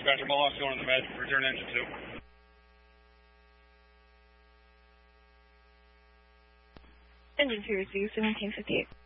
Dispatcher Mohawk going on the med. Return engine 2. Engine 2 receives 1758.